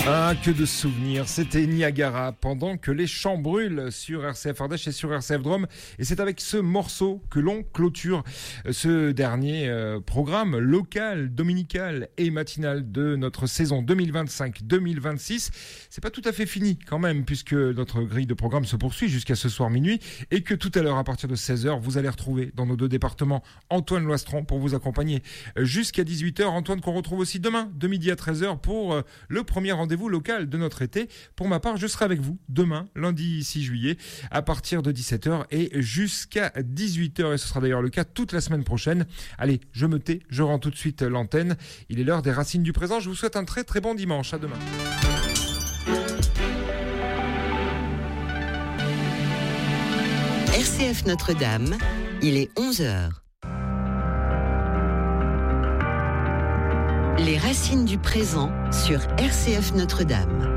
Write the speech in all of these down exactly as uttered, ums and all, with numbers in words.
Ah, que de souvenirs. C'était Niagara pendant que les champs brûlent sur R C F Ardèche et sur R C F Drôme. Et c'est avec ce morceau que l'on clôture ce dernier euh, programme local, dominical et matinal de notre saison deux mille vingt-cinq deux mille vingt-six. C'est pas tout à fait fini quand même, puisque notre grille de programme se poursuit jusqu'à ce soir minuit et que tout à l'heure, à partir de seize heures, vous allez retrouver dans nos deux départements Antoine Loistron pour vous accompagner jusqu'à dix-huit heures. Antoine qu'on retrouve aussi demain de midi à treize heures pour euh, le premier rendez-vous Rendez-vous local de notre été. Pour ma part, je serai avec vous demain, lundi six juillet, à partir de dix-sept heures et jusqu'à dix-huit heures. Et ce sera d'ailleurs le cas toute la semaine prochaine. Allez, je me tais, je rends tout de suite l'antenne. Il est l'heure des racines du présent. Je vous souhaite un très très bon dimanche. À demain. R C F Notre-Dame, il est onze heures. Les racines du présent sur R C F Notre-Dame.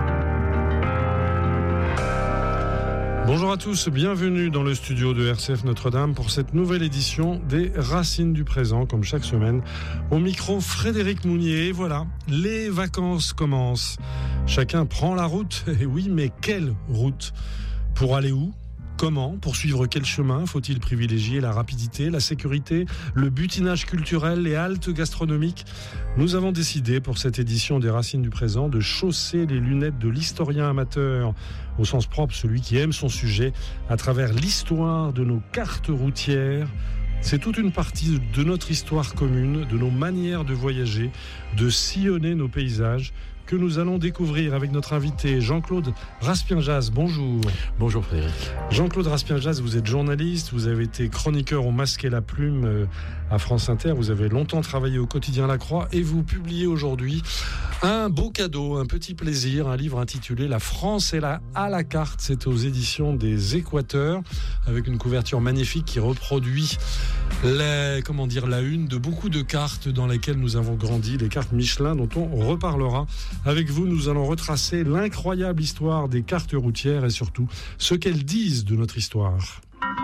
Bonjour à tous, bienvenue dans le studio de R C F Notre-Dame pour cette nouvelle édition des Racines du présent, comme chaque semaine. Au micro, Frédéric Mounier. Et voilà, les vacances commencent. Chacun prend la route. Et oui, mais quelle route ? Pour aller où ? Comment ? Pour suivre quel chemin ? Faut-il privilégier la rapidité, la sécurité, le butinage culturel, les haltes gastronomiques ? Nous avons décidé pour cette édition des Racines du présent de chausser les lunettes de l'historien amateur, au sens propre, celui qui aime son sujet, à travers l'histoire de nos cartes routières. C'est toute une partie de notre histoire commune, de nos manières de voyager, de sillonner nos paysages, que nous allons découvrir avec notre invité Jean-Claude Raspien-Jazz. Bonjour. Bonjour Frédéric. Jean-Claude Raspien-Jazz, vous êtes journaliste, vous avez été chroniqueur au Masque et la Plume à France Inter, vous avez longtemps travaillé au quotidien La Croix et vous publiez aujourd'hui un beau cadeau, un petit plaisir, un livre intitulé La France est là à la carte. C'est aux éditions des Équateurs avec une couverture magnifique qui reproduit la, comment dire, la une de beaucoup de cartes dans lesquelles nous avons grandi, les cartes Michelin dont on reparlera. Avec vous, nous allons retracer l'incroyable histoire des cartes routières et surtout ce qu'elles disent de notre histoire.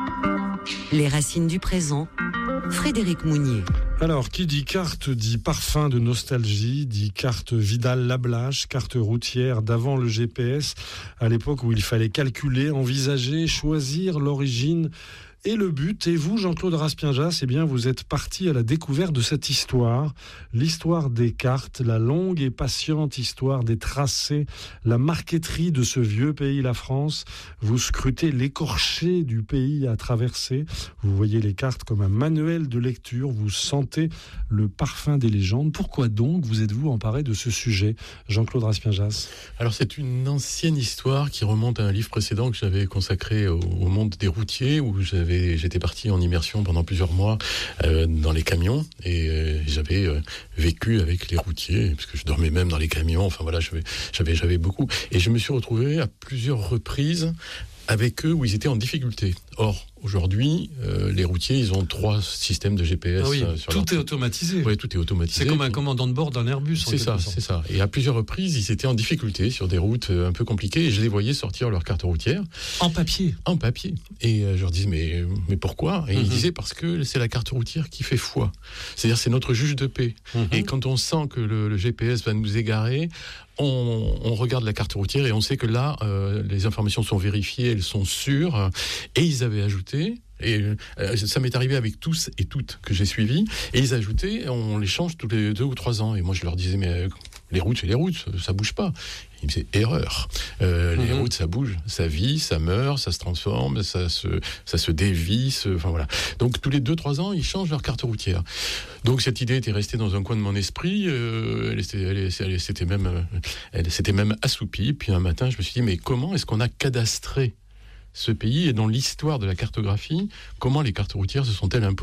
Les racines du présent, Frédéric Mounier. Alors, qui dit carte dit parfum de nostalgie, dit carte Vidal-Lablache, carte routière d'avant le G P S, à l'époque où il fallait calculer, envisager, choisir l'origine et le but. Et vous, Jean-Claude Raspien-Jazz, eh bien, vous êtes parti à la découverte de cette histoire, l'histoire des cartes, la longue et patiente histoire des tracés, la marqueterie de ce vieux pays, la France. Vous scrutez l'écorché du pays à traverser. Vous voyez les cartes comme un manuel de lecture. Vous sentez le parfum des légendes. Pourquoi donc vous êtes-vous emparé de ce sujet, Jean-Claude Raspien-Jazz ? Alors, c'est une ancienne histoire qui remonte à un livre précédent que j'avais consacré au, au monde des routiers, où j'avais J'étais parti en immersion pendant plusieurs mois euh, dans les camions et euh, j'avais euh, vécu avec les routiers parce que je dormais même dans les camions. Enfin voilà, j'avais, j'avais, j'avais beaucoup et je me suis retrouvé à plusieurs reprises avec eux où ils étaient en difficulté. Or, aujourd'hui, euh, les routiers, ils ont trois systèmes de G P S. Ah oui, euh, sur tout leur... est automatisé. Oui, tout est automatisé. C'est comme un commandant de bord d'un Airbus. C'est ça, c'est ça. Et à plusieurs reprises, ils étaient en difficulté sur des routes un peu compliquées et je les voyais sortir leur carte routière. En papier. En papier. Et euh, je leur disais, mais, mais pourquoi ? Et mm-hmm. ils disaient, parce que c'est la carte routière qui fait foi. C'est-à-dire, c'est notre juge de paix. Mm-hmm. Et quand on sent que le, le G P S va nous égarer, on, on regarde la carte routière et on sait que là, euh, les informations sont vérifiées, elles sont sûres. Et ils avaient ajouté, et euh, ça m'est arrivé avec tous et toutes que j'ai suivis, et ils ajoutaient, on les change tous les deux ou trois ans. Et moi, je leur disais, mais euh, les routes, c'est les routes, ça bouge pas. Ils me disaient, erreur. Euh, mm-hmm. Les routes, ça bouge, ça vit, ça meurt, ça se transforme, ça se, ça se dévisse, enfin voilà. Donc, tous les deux, trois ans, ils changent leur carte routière. Donc, cette idée était restée dans un coin de mon esprit, euh, elle, était, elle, elle, s'était même, elle s'était même assoupie. Puis un matin, je me suis dit, mais comment est-ce qu'on a cadastré ce pays et dans l'histoire de la cartographie, comment les cartes routières se sont-elles imposées ?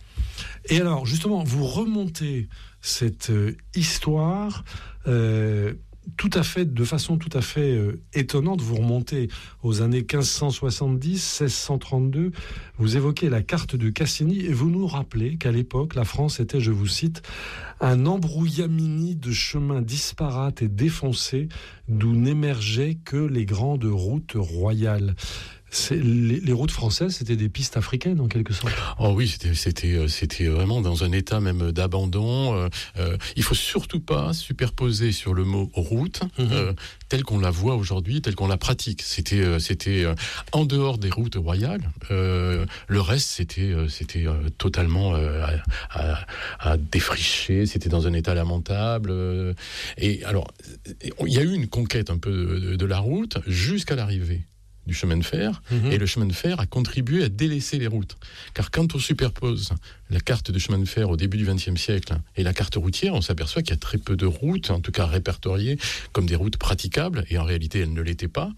Et alors, justement, vous remontez cette euh, histoire euh, tout à fait, de façon tout à fait euh, étonnante. Vous remontez aux années quinze cent soixante-dix, seize cent trente-deux. Vous évoquez la carte de Cassini et vous nous rappelez qu'à l'époque, la France était, je vous cite, un embrouillamini de chemins disparates et défoncés d'où n'émergeaient que les grandes routes royales. c'est, les, les routes françaises, c'était des pistes africaines en quelque sorte. Oh oui, c'était, c'était, c'était vraiment dans un état même d'abandon. Euh, euh, il faut surtout pas superposer sur le mot route mmh. euh, tel qu'on la voit aujourd'hui, tel qu'on la pratique. C'était, euh, c'était euh, en dehors des routes royales. Euh, le reste, c'était, euh, c'était euh, totalement euh, à, à, à défricher. C'était dans un état lamentable. Euh, et alors, il y a eu une conquête un peu de, de, de la route jusqu'à l'arrivée du chemin de fer, mmh. et le chemin de fer a contribué à délaisser les routes. Car quand on superpose la carte de chemin de fer au début du vingtième siècle et la carte routière, on s'aperçoit qu'il y a très peu de routes, en tout cas répertoriées comme des routes praticables, et en réalité elles ne l'étaient pas.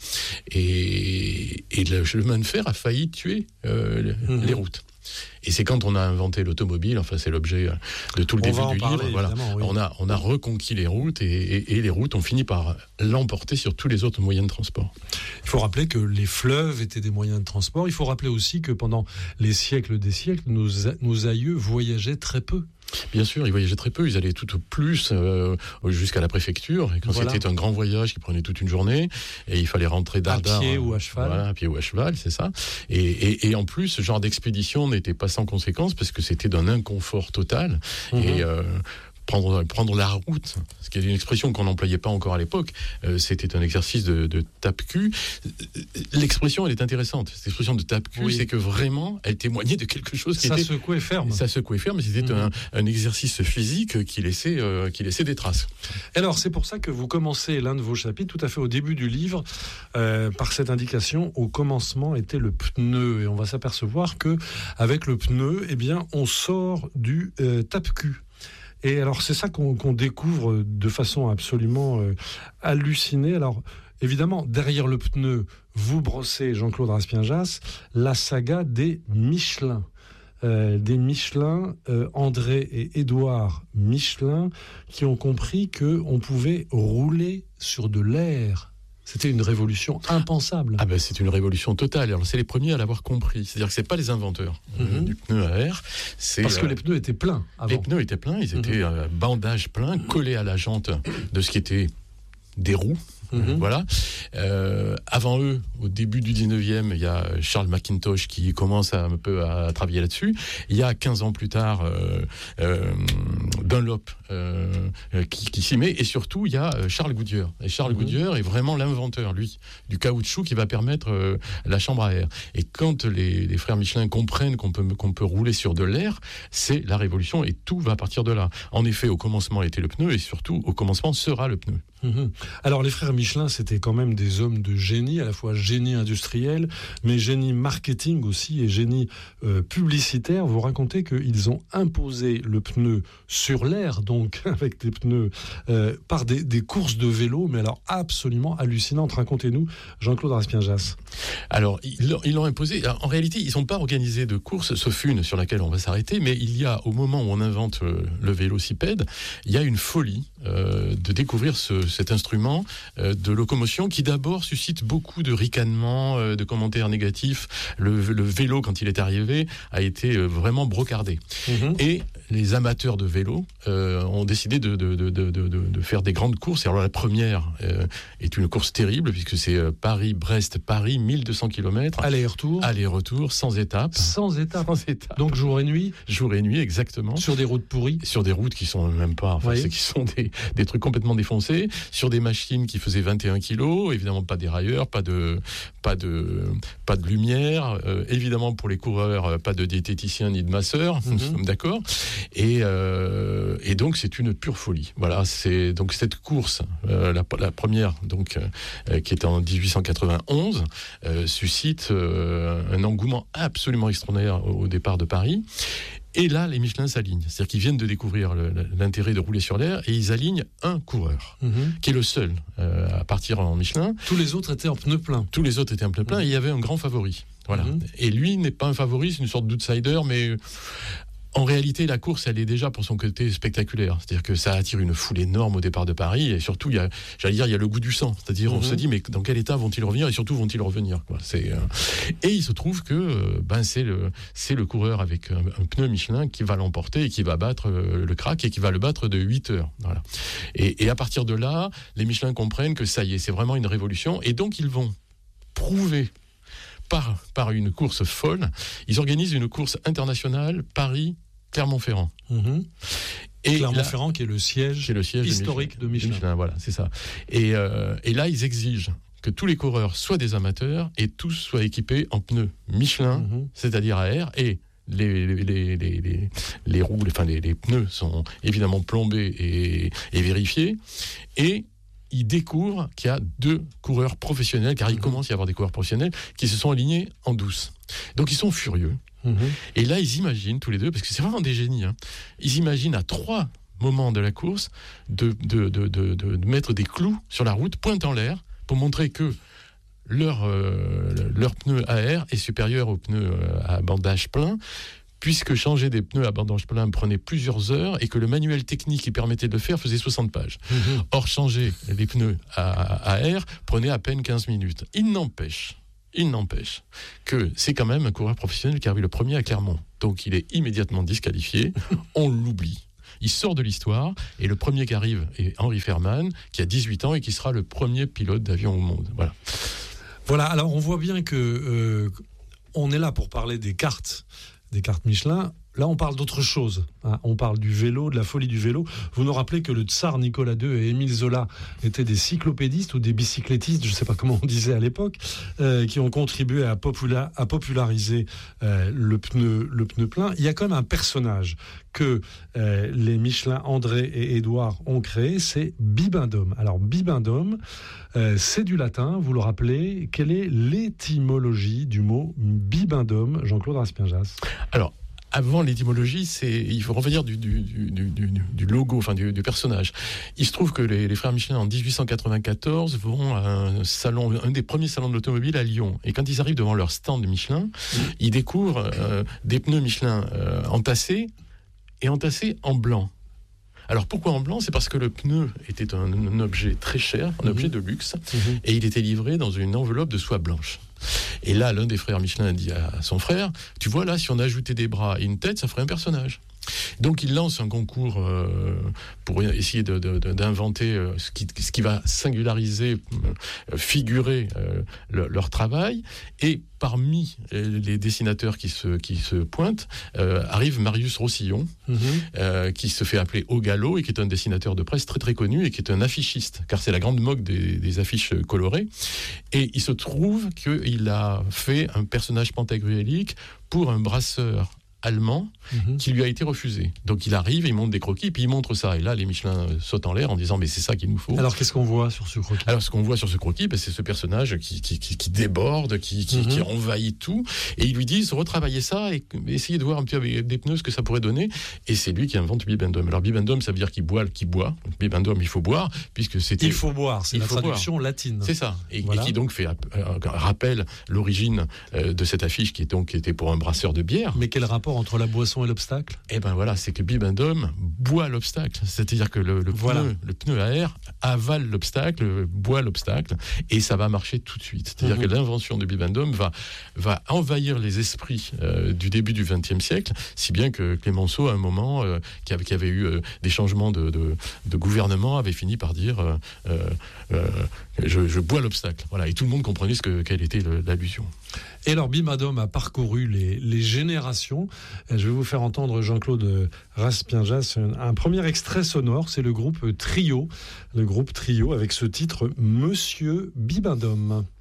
Et, et le chemin de fer a failli tuer euh, mmh. les routes. Et c'est quand on a inventé l'automobile, enfin c'est l'objet de tout le on début du parler, livre, voilà. Oui. on, a, on a reconquis les routes et, et, et les routes ont fini par l'emporter sur tous les autres moyens de transport. Il faut rappeler que les fleuves étaient des moyens de transport. Il faut rappeler aussi que pendant les siècles des siècles, nos, nos aïeux voyageaient très peu. Bien sûr, ils voyageaient très peu, ils allaient tout au plus euh, jusqu'à la préfecture, et quand voilà. c'était un grand voyage qui prenait toute une journée, et il fallait rentrer dardard. À pied ou à cheval. Voilà, à pied ou à cheval, c'est ça. Et, et, et en plus, ce genre d'expédition n'était pas sans conséquence, parce que c'était d'un inconfort total, mmh. et... Euh, Prendre, prendre la route, ce qui est une expression qu'on n'employait pas encore à l'époque, euh, c'était un exercice de, de tape-cul. L'expression, elle est intéressante. Cette expression de tape-cul, oui. c'est que vraiment, elle témoignait de quelque chose qui ça était... Ça secouait ferme. Ça secouait ferme, mais c'était mmh. un, un exercice physique qui laissait, euh, qui laissait des traces. Alors, c'est pour ça que vous commencez l'un de vos chapitres, tout à fait au début du livre, euh, par cette indication, au commencement était le pneu. Et on va s'apercevoir que avec le pneu, eh bien, on sort du euh, tape-cul. Et alors, c'est ça qu'on, qu'on découvre de façon absolument euh, hallucinée. Alors, évidemment, derrière le pneu, vous brossez, Jean-Claude Raspien-Jass, la saga des Michelin. Euh, des Michelin, euh, André et Édouard Michelin, qui ont compris qu'on pouvait rouler sur de l'air. C'était une révolution impensable. Ah ben c'est une révolution totale. Alors c'est les premiers à l'avoir compris. C'est-à-dire que c'est pas les inventeurs mm-hmm. euh, du pneu à air. C'est, Parce que euh, les pneus étaient pleins avant. Les pneus étaient pleins. Ils étaient mm-hmm. euh, bandage plein, collés à la jante de ce qui était des roues. Mmh. Voilà. Euh, avant eux, au début du dix-neuvième, il y a Charles Mackintosh qui commence à, un peu à travailler là-dessus. Il y a quinze ans plus tard, euh, euh, Dunlop euh, qui, qui s'y met. Et surtout, il y a Charles Goodyear. Et Charles mmh. Goodyear est vraiment l'inventeur, lui, du caoutchouc qui va permettre euh, la chambre à air. Et quand les, les frères Michelin comprennent qu'on peut, qu'on peut rouler sur de l'air, c'est la révolution et tout va partir de là. En effet, au commencement était le pneu et surtout, au commencement sera le pneu. Mmh. Alors, les frères Michelin, c'était quand même des hommes de génie, à la fois génie industriel, mais génie marketing aussi et génie euh, publicitaire. Vous racontez qu'ils ont imposé le pneu sur l'air, donc avec des pneus, euh, par des, des courses de vélo, mais alors absolument hallucinantes. Racontez-nous, Jean-Claude Raspien-Jass. Alors, ils, ils l'ont imposé. Alors, en réalité, ils n'ont pas organisé de course, sauf une sur laquelle on va s'arrêter, mais il y a, au moment où on invente euh, le vélocipède, il y a une folie euh, de découvrir ce, cet instrument euh, de locomotion qui d'abord suscite beaucoup de ricanements, euh, de commentaires négatifs. Le, le vélo, quand il est arrivé, a été euh, vraiment brocardé. Mmh. Et les amateurs de vélo euh, ont décidé de, de, de, de, de, de faire des grandes courses. Et alors la première euh, est une course terrible, puisque c'est euh, Paris-Brest-Paris, mille deux cents kilomètres. Aller-retour. Aller-retour, sans étapes. Sans étapes. Sans étapes. Donc jour et nuit. Jour et nuit, exactement. Sur des routes pourries. Sur des routes qui sont même pas, enfin, oui. c'est qui sont des, des trucs complètement défoncés. Sur des machines qui faisaient vingt et un kilos, évidemment pas dérailleurs, pas de, pas de, pas de lumière, euh, évidemment pour les coureurs, pas de diététicien ni de masseur, mm-hmm. nous sommes d'accord. Et, euh, et donc c'est une pure folie. Voilà, c'est donc cette course, euh, la, la première, donc euh, qui est en dix-huit cent quatre-vingt-onze, euh, suscite euh, un engouement absolument extraordinaire au, au départ de Paris. Et là, les Michelin s'alignent. C'est-à-dire qu'ils viennent de découvrir le, l'intérêt de rouler sur l'air et ils alignent un coureur, mmh. qui est le seul euh, à partir en Michelin. Tous les autres étaient en pneu plein. Tous les autres étaient en pneu plein mmh. et il y avait un grand favori. Voilà. Mmh. Et lui n'est pas un favori, c'est une sorte d'outsider, mais... En réalité, la course, elle est déjà pour son côté spectaculaire. C'est-à-dire que ça attire une foule énorme au départ de Paris. Et surtout, il y a, j'allais dire, il y a le goût du sang. C'est-à-dire, mm-hmm. on se dit, mais dans quel état vont-ils revenir? Et surtout, vont-ils revenir, quoi. C'est, euh... Et il se trouve que ben, c'est, le, c'est le coureur avec un, un pneu Michelin qui va l'emporter et qui va battre euh, le crack et qui va le battre de huit heures. Voilà. Et, et à partir de là, les Michelin comprennent que ça y est, c'est vraiment une révolution. Et donc, ils vont prouver par, par une course folle. Ils organisent une course internationale Paris-Clermont-Ferrand. Mmh. Et Clermont-Ferrand là, qui est le siège, qui est le siège historique de Michelin. De Michelin. Voilà, c'est ça. Et, euh, et là, ils exigent que tous les coureurs soient des amateurs et tous soient équipés en pneus Michelin, mmh. c'est-à-dire à air, et les, les, les, les, les, les roues, les, enfin les, les pneus sont évidemment plombés et, et vérifiés. Et ils découvrent qu'il y a deux coureurs professionnels, car il mmh. commence à y avoir des coureurs professionnels qui se sont alignés en douce. Donc ils sont furieux. Mmh. Et là, ils imaginent tous les deux, parce que c'est vraiment des génies, hein, ils imaginent à trois moments de la course de, de, de, de, de, de mettre des clous sur la route, pointe en l'air, pour montrer que leur, euh, leur pneu à air est supérieur au pneu à bandage plein, puisque changer des pneus à bandage plein prenait plusieurs heures et que le manuel technique qui permettait de le faire faisait soixante pages. Mmh. Or, changer les pneus à, à air prenait à peine quinze minutes. Il n'empêche, il n'empêche que c'est quand même un coureur professionnel qui arrive le premier à Clermont. Donc, il est immédiatement disqualifié. On l'oublie. Il sort de l'histoire et le premier qui arrive est Henri Ferman, qui a dix-huit ans et qui sera le premier pilote d'avion au monde. Voilà. Voilà, alors on voit bien que euh, on est là pour parler des cartes, des cartes Michelin. Là, on parle d'autre chose. Hein. On parle du vélo, de la folie du vélo. Vous nous rappelez que le tsar Nicolas deux et Émile Zola étaient des cyclopédistes ou des bicyclettistes, je ne sais pas comment on disait à l'époque, euh, qui ont contribué à, popula- à populariser euh, le pneu, le pneu plein. Il y a quand même un personnage que euh, les Michelin, André et Édouard ont créé, c'est Bibendum. Alors Bibendum, euh, c'est du latin, vous le rappelez. Quelle est l'étymologie du mot Bibendum, Jean-Claude Raspien-Jass ? Alors, avant l'étymologie, c'est, il faut revenir du, du, du, du, du logo, enfin du, du personnage. Il se trouve que les, les frères Michelin, en dix-huit cent quatre-vingt-quatorze, vont à un salon, un des premiers salons de l'automobile à Lyon. Et quand ils arrivent devant leur stand de Michelin, mmh. ils découvrent euh, des pneus Michelin euh, entassés et entassés en blanc. Alors pourquoi en blanc ? C'est parce que le pneu était un, un objet très cher, un mmh. objet de luxe, mmh. et il était livré dans une enveloppe de soie blanche. Et là, l'un des frères Michelin dit à son frère, tu vois là, si on ajoutait des bras et une tête, ça ferait un personnage. Donc il lance un concours euh, pour essayer de, de, de, d'inventer euh, ce, qui, ce qui va singulariser, euh, figurer euh, le, leur travail. Et parmi les dessinateurs qui se, qui se pointent, euh, arrive Marius Rossillon, mmh. euh, qui se fait appeler Au Galop et qui est un dessinateur de presse très très connu et qui est un affichiste, car c'est la grande mode des, des affiches colorées. Et il se trouve qu'il a fait un personnage pentagruélique pour un brasseur allemand mmh. qui lui a été refusé. Donc il arrive, il montre des croquis, puis il montre ça. Et là, les Michelin sautent en l'air en disant mais c'est ça qu'il nous faut. Alors qu'est-ce qu'on voit sur ce croquis ? Alors ce qu'on voit sur ce croquis, ben, c'est ce personnage qui, qui, qui, qui déborde, qui, qui, mmh. qui envahit tout. Et ils lui disent retravaillez ça et essayez de voir un peu avec des pneus ce que ça pourrait donner. Et c'est lui qui invente Bibendum. Alors Bibendum, ça veut dire qu'il boit, qu'il boit. Bibendum, il faut boire, puisque c'était. Il faut boire, c'est il la traduction boire. Latine. C'est ça. Et, voilà. et qui donc fait euh, rappelle l'origine euh, de cette affiche qui est donc qui était pour un brasseur de bière. Mais quel rapport entre la boisson et l'obstacle ? Eh ben voilà, c'est que Bibendum boit l'obstacle. C'est-à-dire que le, le, voilà. pneu, le pneu à air avale l'obstacle, boit l'obstacle, et ça va marcher tout de suite. C'est-à-dire mmh. que l'invention de Bibendum va, va envahir les esprits euh, du début du vingtième siècle, si bien que Clémenceau, à un moment, euh, qui, avait, qui avait eu euh, des changements de, de, de gouvernement, avait fini par dire euh, euh, je, je bois l'obstacle. Voilà, et tout le monde comprenait ce que, quelle était le, l'allusion. Et alors Bibendum a parcouru les, les générations. Je vais vous faire entendre Jean-Claude Raspien-Jass un, un premier extrait sonore, c'est le groupe Trio, le groupe Trio avec ce titre Monsieur Bibendum.